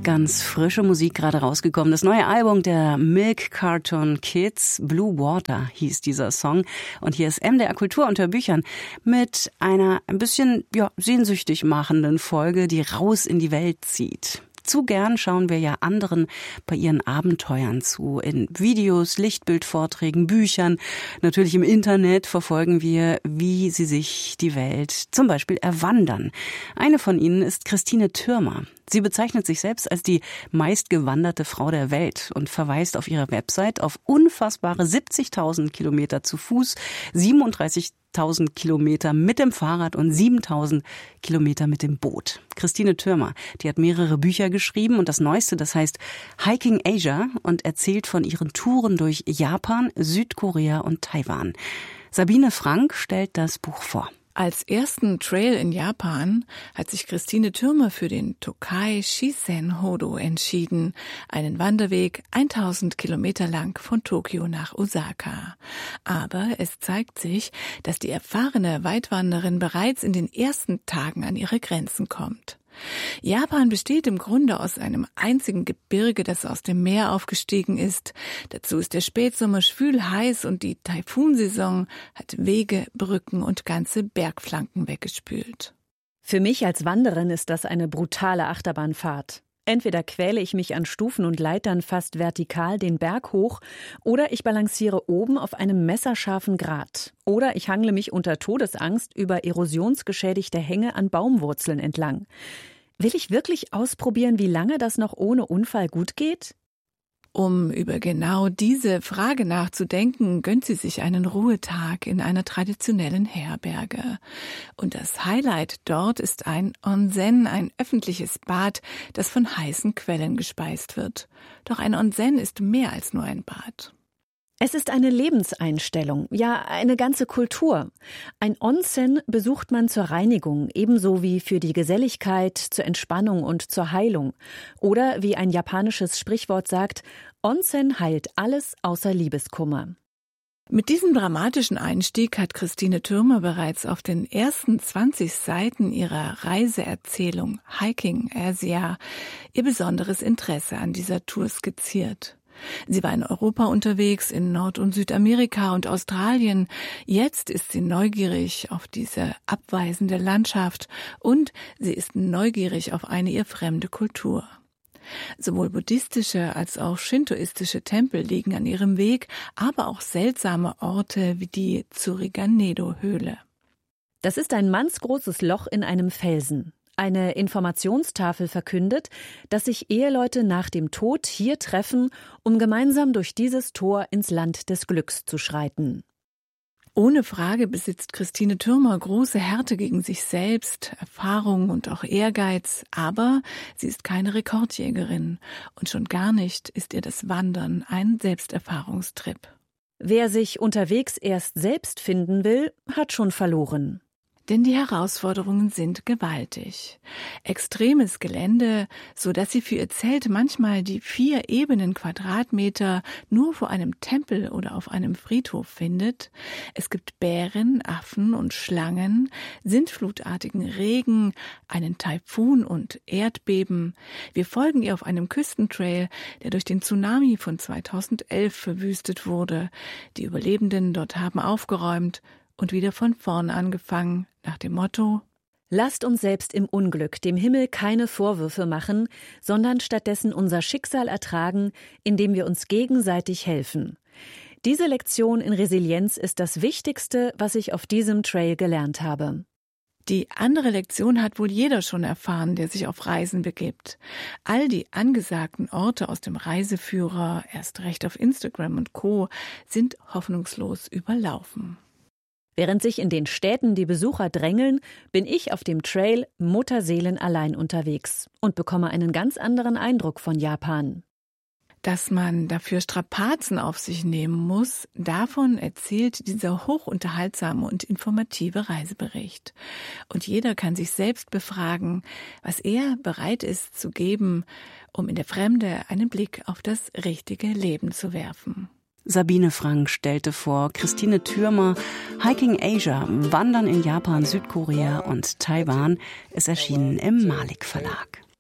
Ganz frische Musik gerade rausgekommen. Das neue Album der Milk Carton Kids, Blue Water hieß dieser Song. Und hier ist MDR Kultur unter Büchern mit einer ein bisschen sehnsüchtig machenden Folge, die raus in die Welt zieht. Zu gern schauen wir ja anderen bei ihren Abenteuern zu. In Videos, Lichtbildvorträgen, Büchern, natürlich im Internet verfolgen wir, wie sie sich die Welt zum Beispiel erwandern. Eine von ihnen ist Christine Thürmer. Sie bezeichnet sich selbst als die meistgewanderte Frau der Welt und verweist auf ihrer Website auf unfassbare 70.000 Kilometer zu Fuß, 37.000 Kilometer mit dem Fahrrad und 7.000 Kilometer mit dem Boot. Christine Thürmer, die hat mehrere Bücher geschrieben und das neueste, das heißt Hiking Asia und erzählt von ihren Touren durch Japan, Südkorea und Taiwan. Sabine Frank stellt das Buch vor. Als ersten Trail in Japan hat sich Christine Thürmer für den Tokai Shisen Hodo entschieden, einen Wanderweg 1000 Kilometer lang von Tokio nach Osaka. Aber es zeigt sich, dass die erfahrene Weitwanderin bereits in den ersten Tagen an ihre Grenzen kommt. Japan besteht im Grunde aus einem einzigen Gebirge, das aus dem Meer aufgestiegen ist. Dazu ist der Spätsommer schwül heiß und die Taifunsaison hat Wege, Brücken und ganze Bergflanken weggespült. Für mich als Wanderin ist das eine brutale Achterbahnfahrt. Entweder quäle ich mich an Stufen und Leitern fast vertikal den Berg hoch, oder ich balanciere oben auf einem messerscharfen Grat. Oder ich hangle mich unter Todesangst über erosionsgeschädigte Hänge an Baumwurzeln entlang. Will ich wirklich ausprobieren, wie lange das noch ohne Unfall gut geht? Um über genau diese Frage nachzudenken, gönnt sie sich einen Ruhetag in einer traditionellen Herberge. Und das Highlight dort ist ein Onsen, ein öffentliches Bad, das von heißen Quellen gespeist wird. Doch ein Onsen ist mehr als nur ein Bad. Es ist eine Lebenseinstellung, ja eine ganze Kultur. Ein Onsen besucht man zur Reinigung, ebenso wie für die Geselligkeit, zur Entspannung und zur Heilung. Oder wie ein japanisches Sprichwort sagt, Onsen heilt alles außer Liebeskummer. Mit diesem dramatischen Einstieg hat Christine Thürmer bereits auf den ersten 20 Seiten ihrer Reiseerzählung Hiking Asia ihr besonderes Interesse an dieser Tour skizziert. Sie war in Europa unterwegs, in Nord- und Südamerika und Australien. Jetzt ist sie neugierig auf diese abweisende Landschaft und sie ist neugierig auf eine ihr fremde Kultur. Sowohl buddhistische als auch shintoistische Tempel liegen an ihrem Weg, aber auch seltsame Orte wie die Tsurigane-do-Höhle. Das ist ein mannsgroßes Loch in einem Felsen. Eine Informationstafel verkündet, dass sich Eheleute nach dem Tod hier treffen, um gemeinsam durch dieses Tor ins Land des Glücks zu schreiten. Ohne Frage besitzt Christine Thürmer große Härte gegen sich selbst, Erfahrung und auch Ehrgeiz, aber sie ist keine Rekordjägerin und schon gar nicht ist ihr das Wandern ein Selbsterfahrungstrip. Wer sich unterwegs erst selbst finden will, hat schon verloren. Denn die Herausforderungen sind gewaltig. Extremes Gelände, so dass sie für ihr Zelt manchmal die 4 ebenen Quadratmeter nur vor einem Tempel oder auf einem Friedhof findet. Es gibt Bären, Affen und Schlangen, sintflutartigen Regen, einen Taifun und Erdbeben. Wir folgen ihr auf einem Küstentrail, der durch den Tsunami von 2011 verwüstet wurde. Die Überlebenden dort haben aufgeräumt und wieder von vorn angefangen, nach dem Motto: Lasst uns selbst im Unglück dem Himmel keine Vorwürfe machen, sondern stattdessen unser Schicksal ertragen, indem wir uns gegenseitig helfen. Diese Lektion in Resilienz ist das Wichtigste, was ich auf diesem Trail gelernt habe. Die andere Lektion hat wohl jeder schon erfahren, der sich auf Reisen begibt. All die angesagten Orte aus dem Reiseführer, erst recht auf Instagram und Co., sind hoffnungslos überlaufen. Während sich in den Städten die Besucher drängeln, bin ich auf dem Trail mutterseelenallein unterwegs und bekomme einen ganz anderen Eindruck von Japan. Dass man dafür Strapazen auf sich nehmen muss, davon erzählt dieser hochunterhaltsame und informative Reisebericht. Und jeder kann sich selbst befragen, was er bereit ist zu geben, um in der Fremde einen Blick auf das richtige Leben zu werfen. Sabine Frank stellte vor Christine Thürmer Hiking Asia, Wandern in Japan, Südkorea und Taiwan, ist erschienen im Malik Verlag.